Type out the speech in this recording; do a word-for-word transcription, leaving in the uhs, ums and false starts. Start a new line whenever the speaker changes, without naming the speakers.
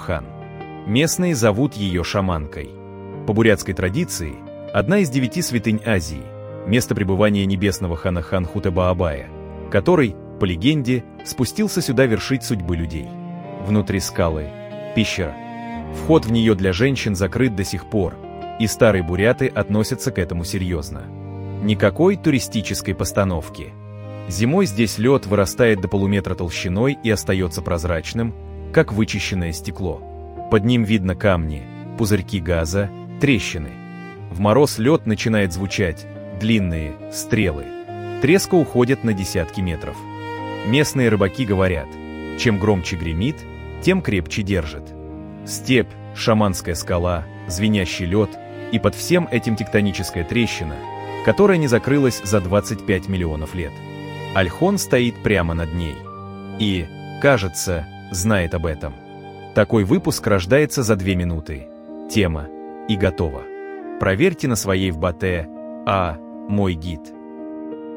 хан. Местные зовут ее шаманкой. По бурятской традиции, одна из девяти святынь Азии, место пребывания небесного хана Хан-Хутэба-Абая, который, по легенде, спустился сюда вершить судьбы людей. Внутри скалы – пещера. Вход в нее для женщин закрыт до сих пор, и старые буряты относятся к этому серьезно. Никакой туристической постановки. Зимой здесь лед вырастает до полуметра толщиной и остается прозрачным, как вычищенное стекло. Под ним видно камни, пузырьки газа, трещины. В мороз лед начинает звучать, длинные стрелы. Треска уходит на десятки метров. Местные рыбаки говорят, чем громче гремит, тем крепче держит. Степь, шаманская скала, звенящий лед и под всем этим тектоническая трещина, которая не закрылась за двадцать пять миллионов лет. Ольхон стоит прямо над ней. И, кажется, знает об этом. Такой выпуск рождается за две минуты. Тема и готово. Проверьте на своей в Батэ, а мой гид.